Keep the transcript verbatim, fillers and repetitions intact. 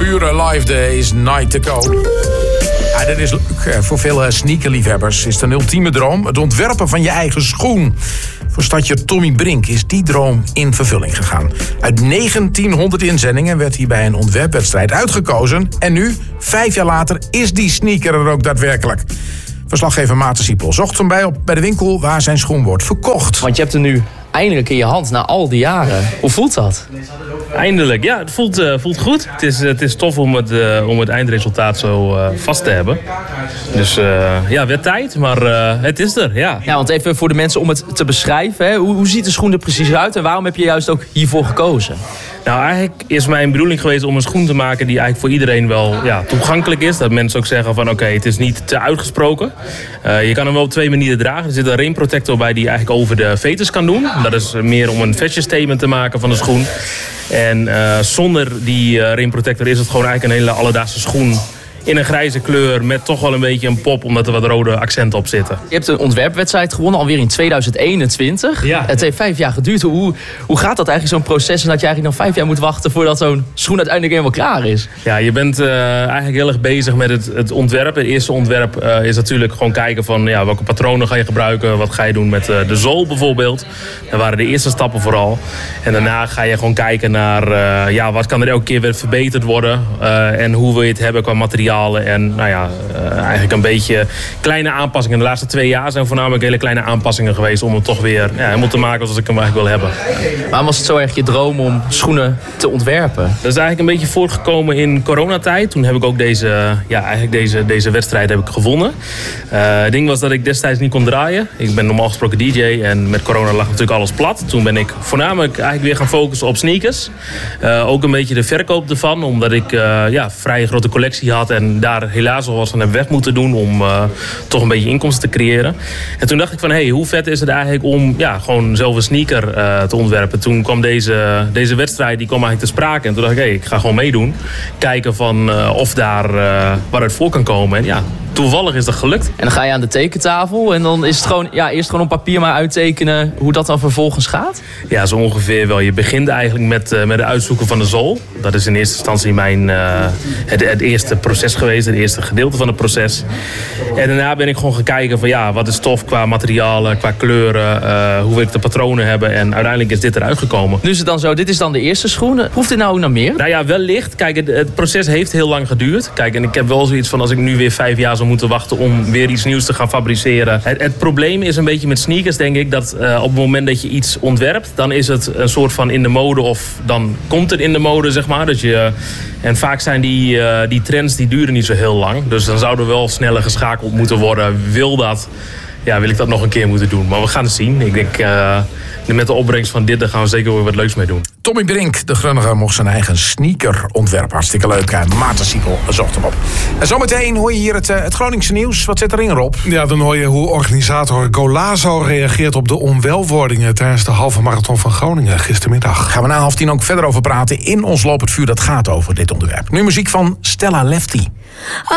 uur live days, night to go. Ja, dit is leuk. Voor veel sneakerliefhebbers is het een ultieme droom. Het ontwerpen van je eigen schoen. Voor stadje Tommy Brink is die droom in vervulling gegaan. Uit negentienhonderd inzendingen werd hij bij een ontwerpwedstrijd uitgekozen. En nu, vijf jaar later, is die sneaker er ook daadwerkelijk. Verslaggever Maarten Siepel zocht hem bij op bij de winkel waar zijn schoen wordt verkocht. Want je hebt er nu eindelijk in je hand na al die jaren. Hoe voelt dat? Eindelijk, ja, het voelt, uh, voelt goed. Het is, het is tof om het, uh, om het eindresultaat zo uh, vast te hebben. Dus uh, ja, werd tijd, maar uh, het is er, ja. Ja, want even voor de mensen om het te beschrijven. Hè? Hoe, hoe ziet de schoen er precies uit en waarom heb je juist ook hiervoor gekozen? Nou, eigenlijk is mijn bedoeling geweest om een schoen te maken die eigenlijk voor iedereen wel ja, toegankelijk is. Dat mensen ook zeggen van oké, okay, het is niet te uitgesproken. Uh, je kan hem wel op twee manieren dragen. Er zit een rain protector bij die je eigenlijk over de veters kan doen. Dat is meer om een fashion statement te maken van de schoen. En uh, zonder die uh, rain protector is het gewoon eigenlijk een hele alledaagse schoen. In een grijze kleur met toch wel een beetje een pop, omdat er wat rode accenten op zitten. Je hebt een ontwerpwedstrijd gewonnen, alweer in tweeduizend eenentwintig. Ja. Het heeft vijf jaar geduurd. Hoe, hoe gaat dat eigenlijk, zo'n proces? En dat je eigenlijk nog vijf jaar moet wachten voordat zo'n schoen uiteindelijk helemaal klaar is? Ja, je bent uh, eigenlijk heel erg bezig met het, het ontwerp. Het eerste ontwerp uh, is natuurlijk gewoon kijken van ja, welke patronen ga je gebruiken. Wat ga je doen met uh, de zool bijvoorbeeld. Dat waren de eerste stappen vooral. En daarna ga je gewoon kijken naar uh, ja, wat kan er elke keer weer verbeterd worden. Uh, en hoe wil je het hebben qua materiaal. En nou ja, uh, eigenlijk een beetje kleine aanpassingen. De laatste twee jaar zijn voornamelijk hele kleine aanpassingen geweest om het toch weer ja, helemaal te maken zoals ik hem eigenlijk wil hebben. Waarom was het zo erg je droom om schoenen te ontwerpen? Dat is eigenlijk een beetje voortgekomen in coronatijd. Toen heb ik ook deze, ja, eigenlijk deze, deze wedstrijd heb ik gewonnen. Uh, het ding was dat ik destijds niet kon draaien. Ik ben normaal gesproken D J en met corona lag natuurlijk alles plat. Toen ben ik voornamelijk eigenlijk weer gaan focussen op sneakers. Uh, ook een beetje de verkoop ervan, omdat ik uh, ja, vrij grote collectie had en daar helaas al wat van heb weg moeten doen om uh, toch een beetje inkomsten te creëren. En toen dacht ik van, hé, hey, hoe vet is het eigenlijk om ja, gewoon zelf een sneaker uh, te ontwerpen. Toen kwam deze, deze wedstrijd, die kwam eigenlijk te sprake. En toen dacht ik, hé, hey, ik ga gewoon meedoen. Kijken van uh, of daar uh, waaruit voor kan komen. En ja, toevallig is dat gelukt. En dan ga je aan de tekentafel en dan is het gewoon, ja, eerst gewoon op papier maar uittekenen hoe dat dan vervolgens gaat? Ja, zo ongeveer wel. Je begint eigenlijk met, uh, met het uitzoeken van de zool. Dat is in eerste instantie mijn, uh, het, het eerste proces geweest, het eerste gedeelte van het proces. En daarna ben ik gewoon gaan kijken van ja, wat is tof qua materialen, qua kleuren, uh, hoe wil ik de patronen hebben. En uiteindelijk is dit eruit gekomen. Nu is het dan zo, dit is dan de eerste schoen. Hoeft dit nou naar meer? Nou ja, wellicht. Kijk, het, het proces heeft heel lang geduurd. Kijk, en ik heb wel zoiets van als ik nu weer vijf jaar zou moeten wachten om weer iets nieuws te gaan fabriceren. Het, het probleem is een beetje met sneakers, denk ik, dat uh, op het moment dat je iets ontwerpt, dan is het een soort van in de mode of dan komt het in de mode, zeg maar. Dat je, en vaak zijn die, uh, die trends die duren niet zo heel lang. Dus dan zouden we wel sneller geschakeld moeten worden. Wil dat? Ja, wil ik dat nog een keer moeten doen. Maar we gaan het zien. Ik denk, uh, met de opbrengst van dit, daar gaan we zeker weer wat leuks mee doen. Tommy Brink, de Grunnige, mocht zijn eigen sneaker ontwerpen. Hartstikke leuk. Maarten Siepel zocht hem op. En zometeen hoor je hier het, het Groningse nieuws. Wat zit erin, Rob? Ja, dan hoor je hoe organisator Golazo reageert op de onwelwordingen tijdens de halve marathon van Groningen gistermiddag. Gaan we na half tien ook verder over praten in ons Loop het Vuur. Dat gaat over dit onderwerp. Nu muziek van Stella Lefty.